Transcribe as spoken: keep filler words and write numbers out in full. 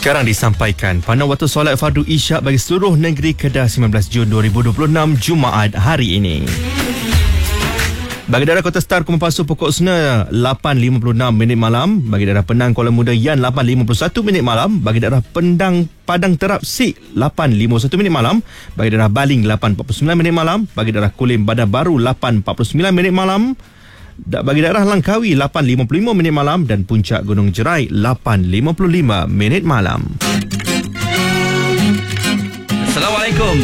Sekarang disampaikan pada waktu solat fardu Isyak bagi seluruh negeri Kedah sembilan belas Jun dua ribu dua puluh enam Jumaat hari ini. Bagi daerah Kota Star Kuala Lumpur pukul lapan lima puluh enam minit malam. Bagi daerah Penang Kuala Muda Yan lapan lima puluh satu minit malam. Bagi daerah Pendang Padang Terap Sik lapan lima puluh satu minit malam. Bagi daerah Baling lapan empat puluh sembilan minit malam. Bagi daerah Kulim Bandar Baru lapan empat puluh sembilan minit malam. Bagi daerah Langkawi lapan lima puluh lima minit malam dan Puncak Gunung Jerai lapan lima puluh lima minit malam. Assalamualaikum.